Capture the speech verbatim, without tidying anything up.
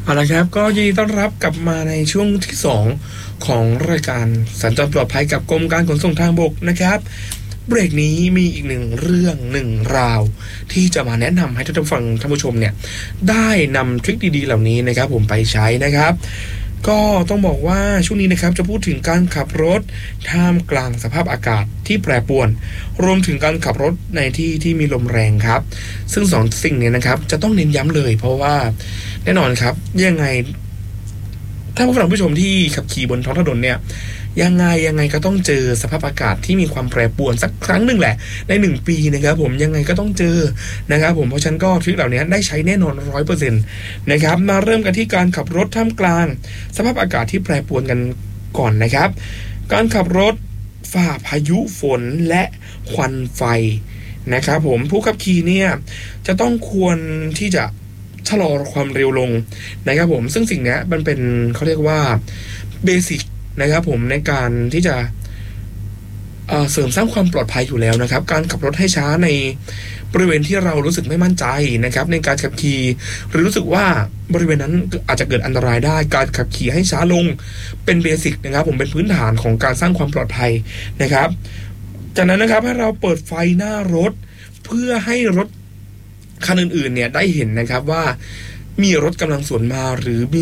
เอาละครับก็ยินดีต้อนรับกลับมาในช่วงที่สองของรายการสัญจรปลอดภัยกับกรมการขนส่งทางบกนะครับเบรกนี้มีอีกหนึ่งเรื่องหนึ่งราวที่จะมาแนะนำให้ท่านผู้ฟังท่านผู้ชมเนี่ยได้นำทริคดีๆเหล่านี้นะครับผมไปใช้นะครับก็ต้องบอกว่าช่วงนี้นะครับจะพูดถึงการขับรถท่ามกลางสภาพอากาศที่แปรปรวนรวมถึงการขับรถในที่ที่มีลมแรงครับซึ่งสองสิ่งนี้นะครับจะต้องเน้นย้ำเลยเพราะว่าแน่นอนครับยังไงถ้าผู้ฟังผู้ชมที่ขับขี่บนท้องถนนเนี่ยยังไงยังไงก็ต้องเจอสภาพอากาศที่มีความแปรปรวนสักครั้งหนึ่งแหละในหนึ่งปีนะครับผมยังไงก็ต้องเจอนะครับผมเพราะฉะนั้นก็ทริคเหล่านี้ได้ใช้แน่นอน ร้อยเปอร์เซ็นต์ นะครับมาเริ่มกันที่การขับรถท่ามกลางสภาพอากาศที่แปรปรวนกันก่อนนะครับการขับรถฝ่าพายุฝนและควันไฟนะครับผมผู้ขับขี่เนี่ยจะต้องควรที่จะชะลอความเร็วลงนะครับผมซึ่งสิ่งนี้มันเป็นเขาเรียกว่าเบสิกนะครับผมในการที่จะเอ่อเสริมสร้างความปลอดภัยอยู่แล้วนะครับการขับรถให้ช้าในบริเวณที่เรารู้สึกไม่มั่นใจนะครับในการขับขี่หรือรู้สึกว่าบริเวณนั้นอาจจะเกิดอันตรายได้การขับขี่ให้ช้าลงเป็นเบสิกนะครับผมเป็นพื้นฐานของการสร้างความปลอดภัยนะครับจากนั้นนะครับให้เราเปิดไฟหน้ารถเพื่อให้รถคันอื่นๆเนี่ยได้เห็นนะครับว่ามีรถกำลังสวนมาหรือมี